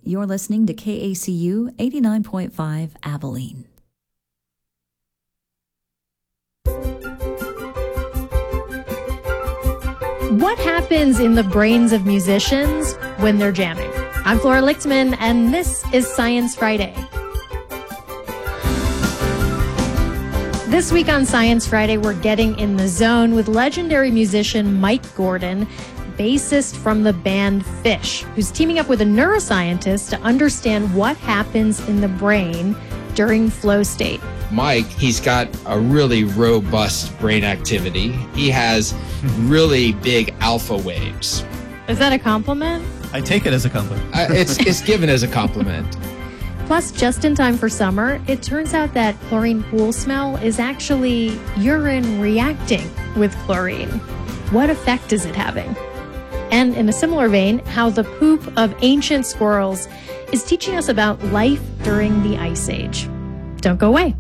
You're listening to KACU 89.5 Abilene. What happens in the brains of musicians when they're jamming? I'm Flora Lichtman, and this is Science Friday. This week on Science Friday, we're getting in the zone with legendary musician Mike Gordon, bassist from the band Phish, who's teaming up with a neuroscientist to understand what happens in the brain during flow state. Mike, he's got a really robust brain activity. He has really big alpha waves. Is that a compliment? I take it as a compliment. It's given as a compliment. Plus, just in time for summer, it turns out that chlorine pool smell is actually urine reacting with chlorine. What effect is it having? And in a similar vein, how the poop of ancient squirrels is teaching us about life during the Ice Age. Don't go away.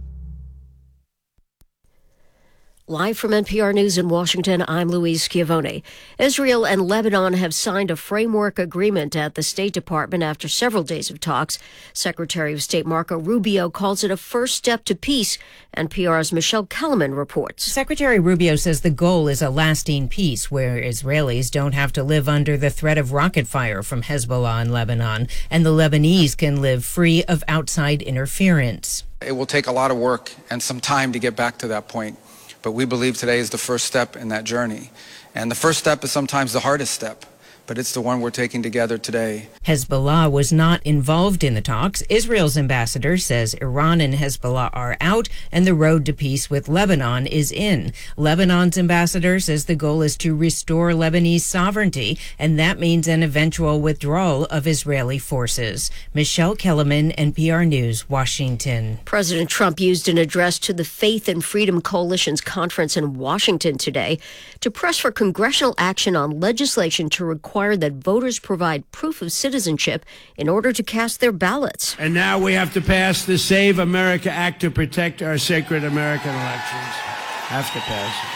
Live from NPR News in Washington, I'm Louise Schiavone. Israel and Lebanon have signed a framework agreement at the State Department after several days of talks. Secretary of State Marco Rubio calls it a first step to peace. NPR's Michelle Kellerman reports. Secretary Rubio says the goal is a lasting peace where Israelis don't have to live under the threat of rocket fire from Hezbollah in Lebanon, and the Lebanese can live free of outside interference. It will take a lot of work and some time to get back to that point. But we believe today is the first step in that journey. And the first step is sometimes the hardest step, but it's the one we're taking together today. Hezbollah was not involved in the talks. Israel's ambassador says Iran and Hezbollah are out and the road to peace with Lebanon is in. Lebanon's ambassador says the goal is to restore Lebanese sovereignty, and that means an eventual withdrawal of Israeli forces. Michelle Kellerman, NPR News, Washington. President Trump used an address to the Faith and Freedom Coalition's conference in Washington today to press for congressional action on legislation to require that voters provide proof of citizenship in order to cast their ballots. And now we have to pass the Save America Act to protect our sacred American elections. Have to pass it.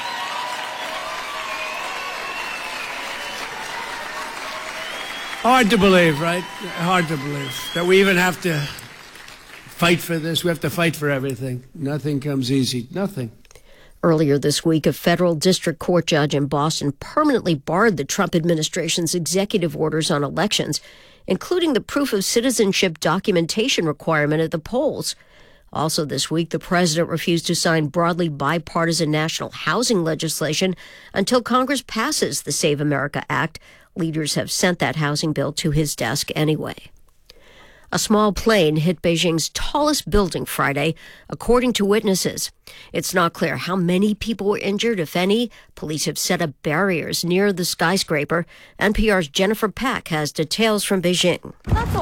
Hard to believe, right? Hard to believe that we even have to fight for this. We have to fight for everything. Nothing comes easy. Nothing. Earlier this week, a federal district court judge in Boston permanently barred the Trump administration's executive orders on elections, including the proof of citizenship documentation requirement at the polls. Also this week, the president refused to sign broadly bipartisan national housing legislation until Congress passes the Save America Act. Leaders have sent that housing bill to his desk anyway. A small plane hit Beijing's tallest building Friday, according to witnesses. It's not clear how many people were injured, if any. Police have set up barriers near the skyscraper. NPR's Jennifer Pack has details from Beijing.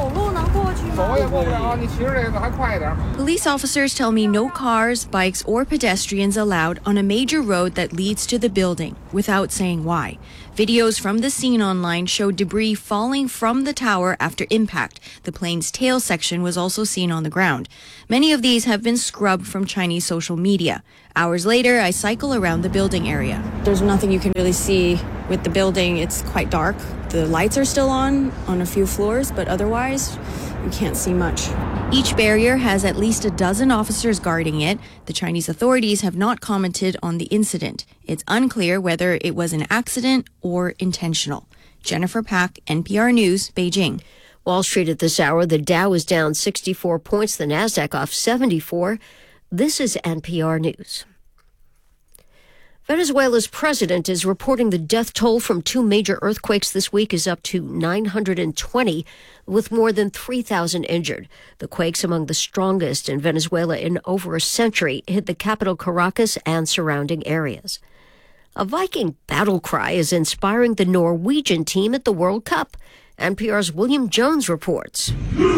Police officers tell me no cars, bikes, or pedestrians allowed on a major road that leads to the building, without saying why. Videos from the scene online show debris falling from the tower after impact. The plane's tail section was also seen on the ground. Many of these have been scrubbed from Chinese social media. Hours later, I cycle around the building area. There's nothing you can really see with the building. It's quite dark. The lights are still on a few floors, but otherwise, you can't see much. Each barrier has at least a dozen officers guarding it. The Chinese authorities have not commented on the incident. It's unclear whether it was an accident or intentional. Jennifer Pack, NPR News, Beijing. Wall Street at this hour, the Dow is down 64 points, the Nasdaq off 74. This is NPR News. Venezuela's president is reporting the death toll from two major earthquakes this week is up to 920, with more than 3,000 injured. The quakes, among the strongest in Venezuela in over a century, hit the capital Caracas and surrounding areas. A Viking battle cry is inspiring the Norwegian team at the World Cup. NPR's William Jones reports.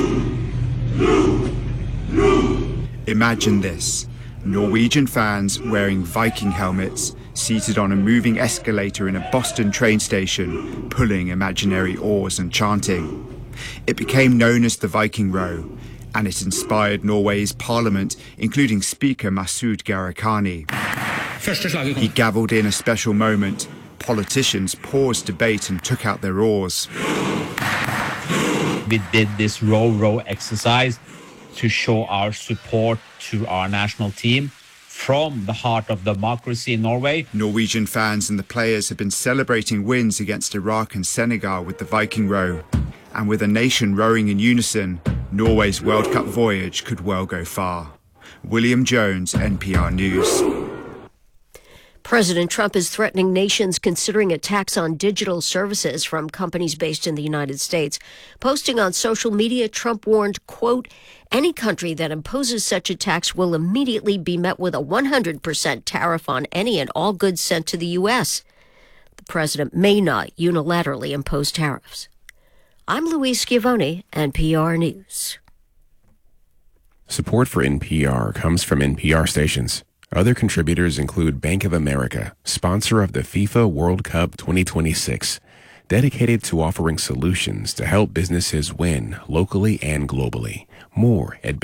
Imagine this. Norwegian fans wearing Viking helmets, seated on a moving escalator in a Boston train station, pulling imaginary oars and chanting. It became known as the Viking Row, and it inspired Norway's parliament, including Speaker Masud Gharahkhani. He gavelled in a special moment. Politicians paused debate and took out their oars. we did this row exercise to show our support to our national team from the heart of democracy in Norway. Norwegian fans and the players have been celebrating wins against Iraq and Senegal with the Viking row. And with a nation rowing in unison, Norway's World Cup voyage could well go far. William Jones, NPR News. President Trump is threatening nations considering a tax on digital services from companies based in the United States. Posting on social media, Trump warned, quote, any country that imposes such a tax will immediately be met with a 100% tariff on any and all goods sent to the U.S. The president may not unilaterally impose tariffs. I'm Louise Schiavone, NPR News. Support for NPR comes from NPR stations. Other contributors include Bank of America, sponsor of the FIFA World Cup 2026, dedicated to offering solutions to help businesses win locally and globally. More at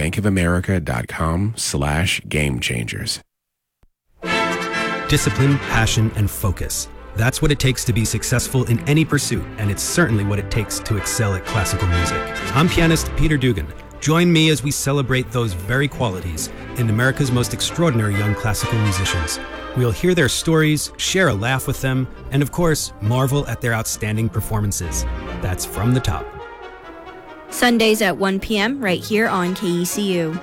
bankofamerica.com/gamechangers. Discipline, passion, and focus. That's what it takes to be successful in any pursuit, and it's certainly what it takes to excel at classical music. I'm pianist Peter Dugan. Join me as we celebrate those very qualities in America's most extraordinary young classical musicians. We'll hear their stories, share a laugh with them, and of course, marvel at their outstanding performances. That's From the Top. Sundays at 1 p.m. right here on KECU.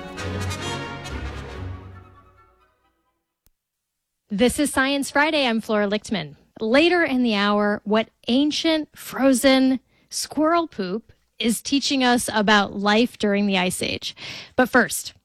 This is Science Friday. I'm Flora Lichtman. Later in the hour, what ancient frozen squirrel poop is teaching us about life during the Ice Age. But first,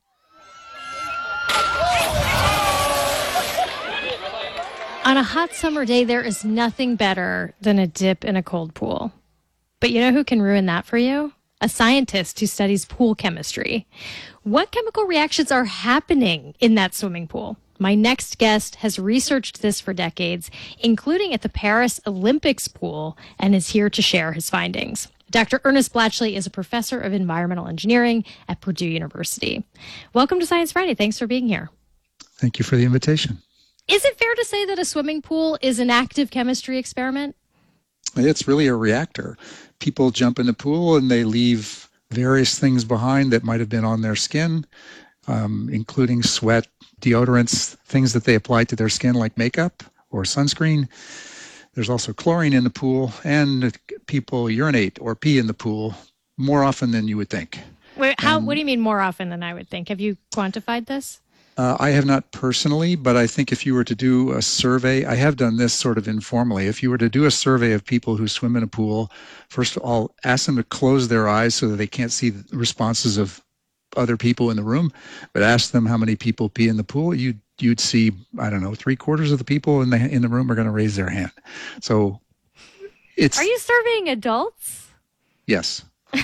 on a hot summer day, there is nothing better than a dip in a cold pool. But you know who can ruin that for you? A scientist who studies pool chemistry. What chemical reactions are happening in that swimming pool? My next guest has researched this for decades, including at the Paris Olympics pool, and is here to share his findings. Dr. Ernest Blatchley is a professor of environmental engineering at Purdue University. Welcome to Science Friday. Thanks for being here. Thank you for the invitation. Is it fair to say that a swimming pool is an active chemistry experiment? It's really a reactor. People jump in the pool and they leave various things behind that might have been on their skin, including sweat, deodorants, things that they apply to their skin like makeup or sunscreen. There's also chlorine in the pool, and people urinate or pee in the pool more often than you would think. Wait, what do you mean more often than I would think? Have you quantified this? I have not personally, but I think if you were to do a survey, I have done this sort of informally. If you were to do a survey of people who swim in a pool, first of all, ask them to close their eyes so that they can't see the responses of other people in the room, but ask them how many people pee in the pool. You'd see, I don't know, 3/4 of the people in the room are going to raise their hand. So it's... Are you surveying adults? Yes.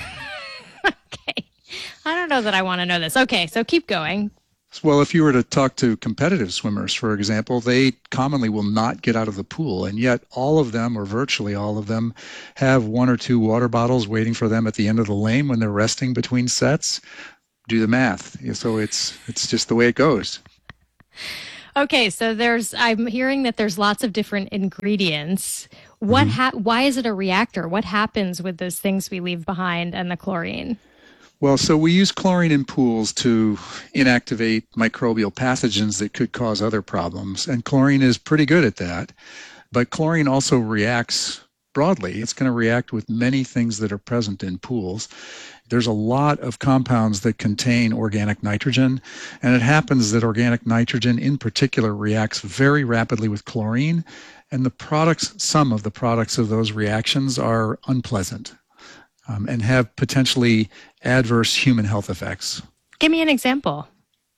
Okay. I don't know that I want to know this. Okay, so keep going. Well, if you were to talk to competitive swimmers, for example, they commonly will not get out of the pool, and yet all of them, or virtually all of them, have 1 or 2 water bottles waiting for them at the end of the lane when they're resting between sets. Do the math. So it's just the way it goes. Okay, so I'm hearing that there's lots of different ingredients. Why is it a reactor? What happens with those things we leave behind and the chlorine? Well, so we use chlorine in pools to inactivate microbial pathogens that could cause other problems, and chlorine is pretty good at that. But chlorine also reacts broadly. It's going to react with many things that are present in pools. There's a lot of compounds that contain organic nitrogen, and it happens that organic nitrogen in particular reacts very rapidly with chlorine, and some of the products of those reactions are unpleasant and have potentially adverse human health effects. Give me an example.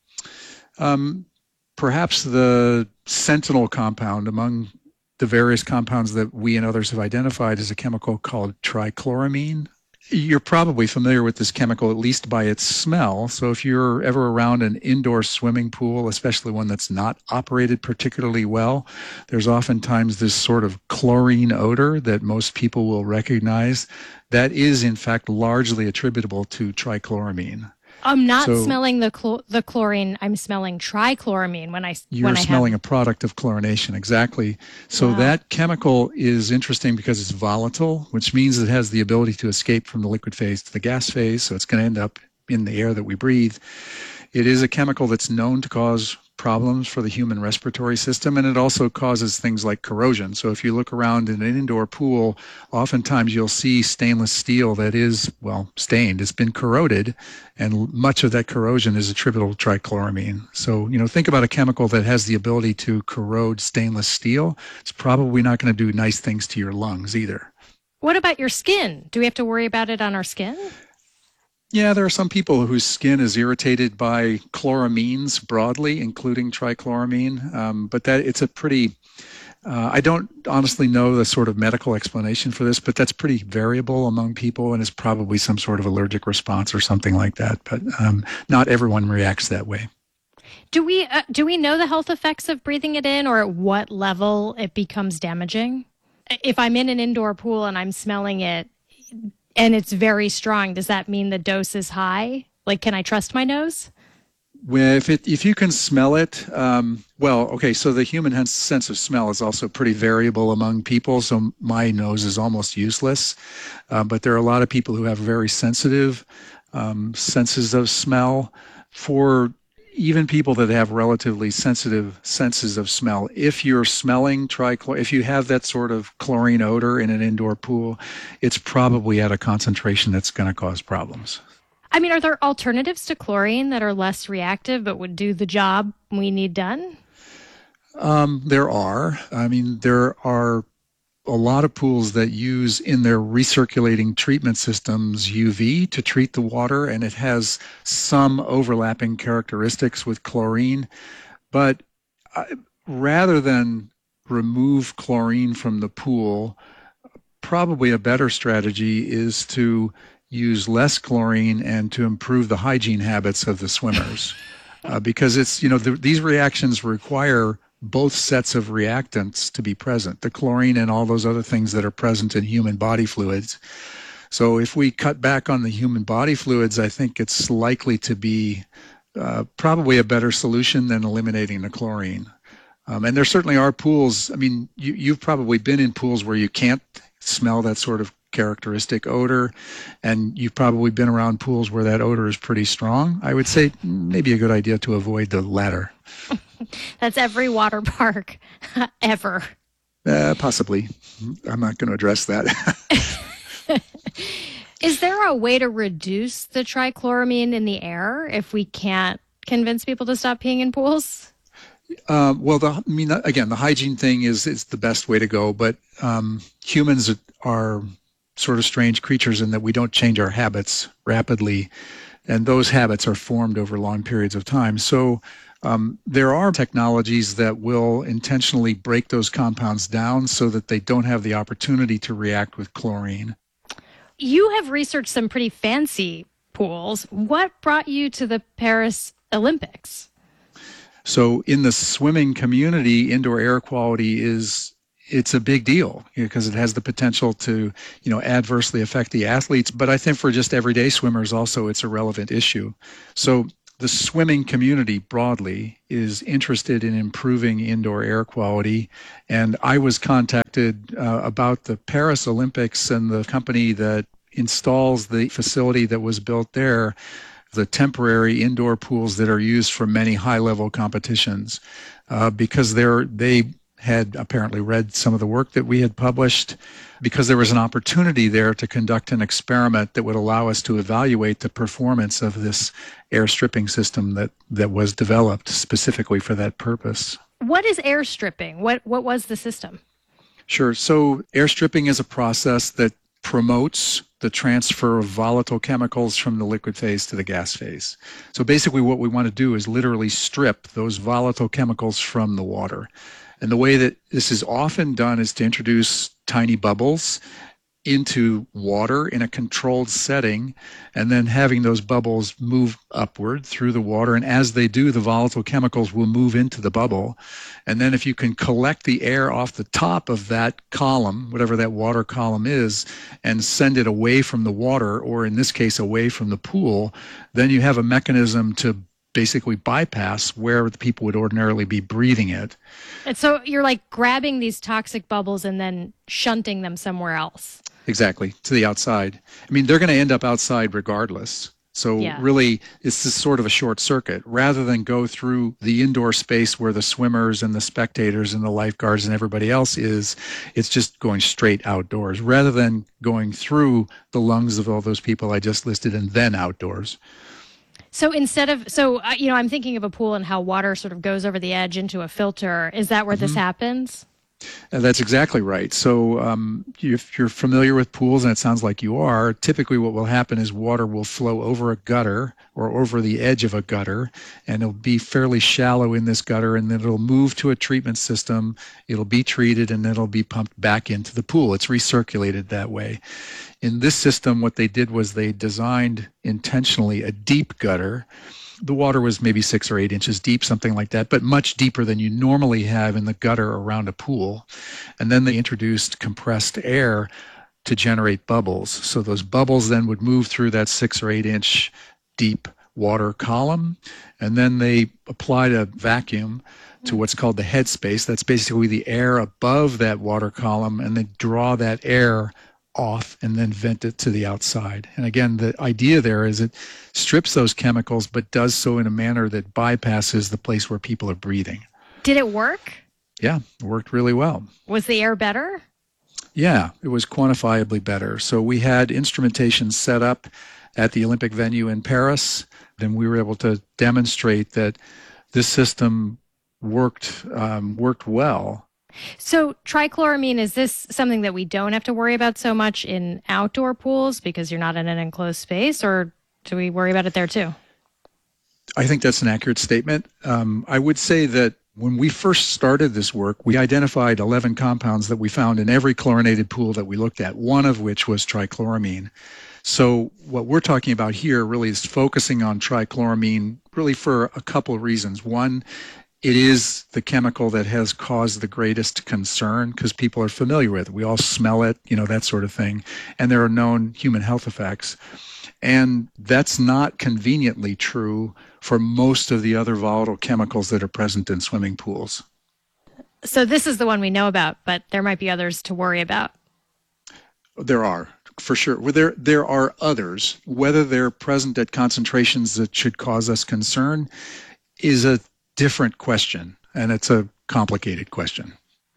Perhaps the sentinel compound among the various compounds that we and others have identified is a chemical called trichloramine. You're probably familiar with this chemical, at least by its smell. So if you're ever around an indoor swimming pool, especially one that's not operated particularly well, there's oftentimes this sort of chlorine odor that most people will recognize. That is, in fact, largely attributable to trichloramine. I'm not So smelling the chlorine. I'm smelling trichloramine when I you're smelling a product of chlorination, exactly. So that chemical is interesting because it's volatile, which means it has the ability to escape from the liquid phase to the gas phase, so it's going to end up in the air that we breathe. It is a chemical that's known to cause problems for the human respiratory system, and it also causes things like corrosion. So if you look around in an indoor pool, oftentimes you'll see stainless steel that is, well, stained. It's been corroded, and much of that corrosion is attributable to trichloramine. So, think about a chemical that has the ability to corrode stainless steel. It's probably not going to do nice things to your lungs either. What about your skin? Do we have to worry about it on our skin? Yeah, there are some people whose skin is irritated by chloramines broadly, including trichloramine, but that it's a pretty, I don't honestly know the sort of medical explanation for this, but that's pretty variable among people, and it's probably some sort of allergic response or something like that, but not everyone reacts that way. Do we know the health effects of breathing it in, or at what level it becomes damaging? If I'm in an indoor pool and I'm smelling it, and it's very strong, does that mean the dose is high? Like, can I trust my nose? Well, if you can smell it, so the human sense of smell is also pretty variable among people, so my nose is almost useless. But there are a lot of people who have very sensitive senses of smell. For even people that have relatively sensitive senses of smell, if you're smelling if you have that sort of chlorine odor in an indoor pool, it's probably at a concentration that's going to cause problems. I mean, are there alternatives to chlorine that are less reactive but would do the job we need done? There are. I mean, there are a lot of pools that use in their recirculating treatment systems UV to treat the water, and it has some overlapping characteristics with chlorine. But rather than remove chlorine from the pool, probably a better strategy is to use less chlorine and to improve the hygiene habits of the swimmers. Because it's, these reactions require both sets of reactants to be present, the chlorine and all those other things that are present in human body fluids. So if we cut back on the human body fluids, I think it's likely to be probably a better solution than eliminating the chlorine. And there certainly are pools. I mean, you've probably been in pools where you can't smell that sort of characteristic odor, and you've probably been around pools where that odor is pretty strong. I would say maybe a good idea to avoid the latter. That's every water park ever. Possibly. I'm not going to address that. Is there a way to reduce the trichloramine in the air if we can't convince people to stop peeing in pools? Again, the hygiene thing is the best way to go, but humans are sort of strange creatures in that we don't change our habits rapidly, and those habits are formed over long periods of time. So there are technologies that will intentionally break those compounds down so that they don't have the opportunity to react with chlorine. You have researched some pretty fancy pools. What brought you to the Paris Olympics? So in the swimming community, indoor air quality it's a big deal because it has the potential to, adversely affect the athletes. But I think for just everyday swimmers also, it's a relevant issue. So the swimming community broadly is interested in improving indoor air quality. And I was contacted about the Paris Olympics and the company that installs the facility that was built there, the temporary indoor pools that are used for many high-level competitions, because they had apparently read some of the work that we had published, because there was an opportunity there to conduct an experiment that would allow us to evaluate the performance of this air stripping system that was developed specifically for that purpose. What is air stripping? What was the system? Sure. So air stripping is a process that promotes the transfer of volatile chemicals from the liquid phase to the gas phase. So basically what we want to do is literally strip those volatile chemicals from the water. And the way that this is often done is to introduce tiny bubbles into water in a controlled setting, and then having those bubbles move upward through the water. And as they do, the volatile chemicals will move into the bubble. And then if you can collect the air off the top of that column, whatever that water column is, and send it away from the water, or in this case, away from the pool, then you have a mechanism to basically bypass where the people would ordinarily be breathing it. And so you're like grabbing these toxic bubbles and then shunting them somewhere else. Exactly, to the outside. I mean, they're going to end up outside regardless. So really, it's this sort of a short circuit. Rather than go through the indoor space where the swimmers and the spectators and the lifeguards and everybody else is, it's just going straight outdoors, rather than going through the lungs of all those people I just listed and then outdoors. So instead of, I'm thinking of a pool and how water sort of goes over the edge into a filter. Is that where this happens? That's exactly right. So if you're familiar with pools, and it sounds like you are, typically what will happen is water will flow over a gutter or over the edge of a gutter, and it'll be fairly shallow in this gutter, and then it'll move to a treatment system, it'll be treated, and then it'll be pumped back into the pool. It's recirculated that way. In this system, what they did was they designed intentionally a deep gutter. The water was maybe 6 or 8 inches deep, something like that, but much deeper than you normally have in the gutter around a pool. And then they introduced compressed air to generate bubbles. So those bubbles then would move through that 6 or 8 inch deep water column. And then they applied a vacuum to what's called the headspace. That's basically the air above that water column, and they draw that air off and then vent it to the outside. And again, the idea there is it strips those chemicals, but does so in a manner that bypasses the place where people are breathing. Did it work? Yeah, it worked really well. Was the air better? Yeah, it was quantifiably better. So we had instrumentation set up at the Olympic venue in Paris, and we were able to demonstrate that this system worked well. So trichloramine, is this something that we don't have to worry about so much in outdoor pools because you're not in an enclosed space, or do we worry about it there too? I think that's an accurate statement. I would say that when we first started this work, we identified 11 compounds that we found in every chlorinated pool that we looked at, one of which was trichloramine. So what we're talking about here really is focusing on trichloramine really for a couple of reasons. One, it is the chemical that has caused the greatest concern because people are familiar with it. We all smell it, that sort of thing. And there are known human health effects. And that's not conveniently true for most of the other volatile chemicals that are present in swimming pools. So this is the one we know about, but there might be others to worry about. There are, for sure. There are others. Whether they're present at concentrations that should cause us concern is a different question, and it's a complicated question.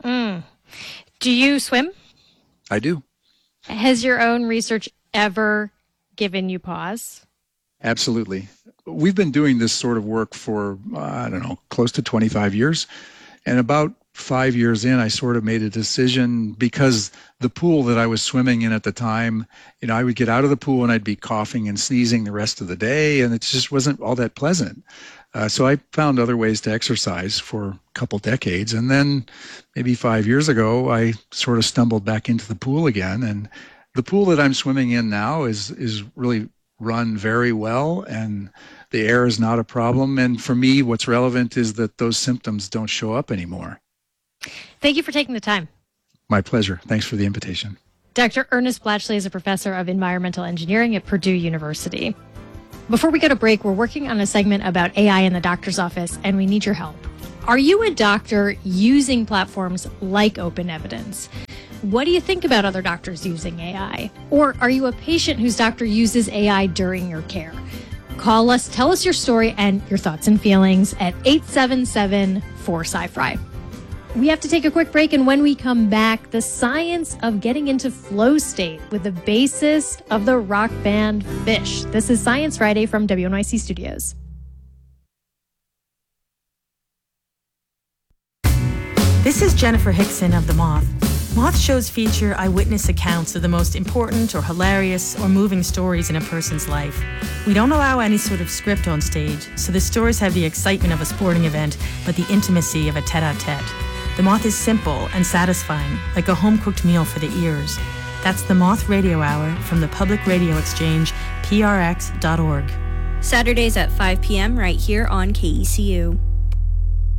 Do you swim? I do. Has your own research ever given you pause? Absolutely. We've been doing this sort of work for, close to 25 years. And about 5 years in, I sort of made a decision because the pool that I was swimming in at the time, I would get out of the pool and I'd be coughing and sneezing the rest of the day, and it just wasn't all that pleasant. So I found other ways to exercise for a couple decades. And then maybe 5 years ago, I sort of stumbled back into the pool again. And the pool that I'm swimming in now is really run very well, and the air is not a problem. And for me, what's relevant is that those symptoms don't show up anymore. Thank you for taking the time. My pleasure. Thanks for the invitation. Dr. Ernest Blatchley is a professor of environmental engineering at Purdue University. Before we go to break, we're working on a segment about AI in the doctor's office, and we need your help. Are you a doctor using platforms like Open Evidence? What do you think about other doctors using AI? Or are you a patient whose doctor uses AI during your care? Call us, tell us your story and your thoughts and feelings at 877-4SciFri. We have to take a quick break, and when we come back, the science of getting into flow state with the bassist of the rock band Phish. This is Science Friday from WNYC Studios. This is Jennifer Hickson of The Moth. Moth shows feature eyewitness accounts of the most important or hilarious or moving stories in a person's life. We don't allow any sort of script on stage, so the stories have the excitement of a sporting event, but the intimacy of a tete-a-tete. The Moth is simple and satisfying, like a home-cooked meal for the ears. That's the Moth Radio Hour from the Public Radio Exchange, prx.org. Saturdays at 5 p.m. right here on KECU.